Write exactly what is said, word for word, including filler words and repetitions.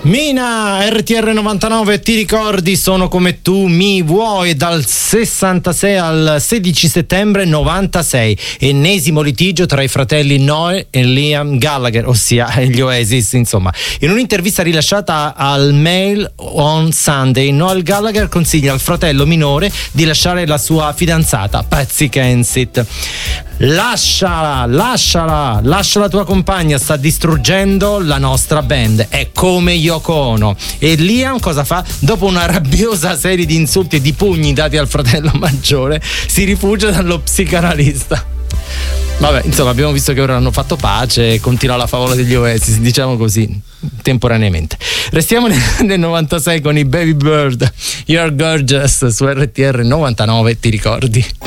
Mina, R T R novantanove, ti ricordi, sono come tu mi vuoi, dal sessantasei al sedici settembre novantasei, ennesimo litigio tra i fratelli Noel e Liam Gallagher, ossia gli Oasis, insomma. In un'intervista rilasciata al Mail on Sunday, Noel Gallagher consiglia al fratello minore di lasciare la sua fidanzata Patsy Kensit. Lasciala, lasciala, lascia la tua compagna, sta distruggendo la nostra band, è come Yoko Ono. E Liam cosa fa? Dopo una rabbiosa serie di insulti e di pugni dati al fratello maggiore, si rifugia dallo psicanalista. Vabbè, insomma, abbiamo visto che ora hanno fatto pace e continua la favola degli Oasis, diciamo così, temporaneamente. Restiamo nel, nel novantasei con i Baby Bird, You're Gorgeous, su R T R novantanove, ti ricordi?